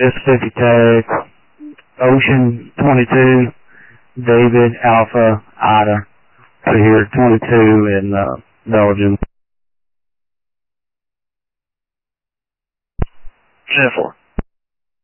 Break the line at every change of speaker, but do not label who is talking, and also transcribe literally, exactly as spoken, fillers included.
Mississippi Tech, Ocean twenty-two, David Alpha Ida, to here twenty-two in uh, Belgium. ten four.